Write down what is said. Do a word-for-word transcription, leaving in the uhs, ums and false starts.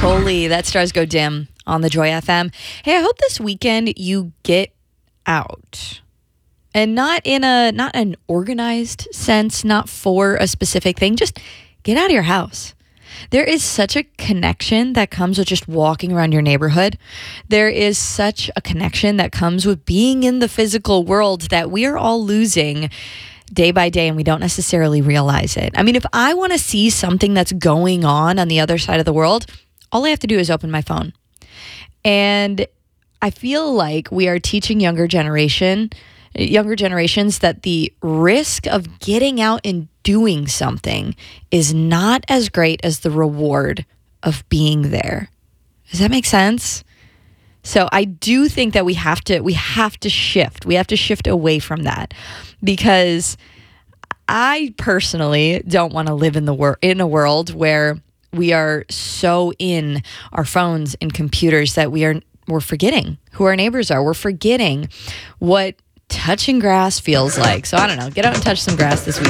Coley, that Stars Go Dim on the Joy F M. Hey, I hope this weekend you get out. And not in a not an organized sense, not for a specific thing. Just get out of your house. There is such a connection that comes with just walking around your neighborhood. There is such a connection that comes with being in the physical world that we are all losing day by day, and we don't necessarily realize it. I mean, if I want to see something that's going on on the other side of the world, all I have to do is open my phone. And I feel like we are teaching younger generation, younger generations that the risk of getting out and doing something is not as great as the reward of being there. Does that make sense? So I do think that we have to we have to shift. We have to shift away from that, because I personally don't want to live in the wor- in a world where we are so in our phones and computers that we are we're forgetting who our neighbors are. We're forgetting what touching grass feels like. So I don't know. Get out and touch some grass this week.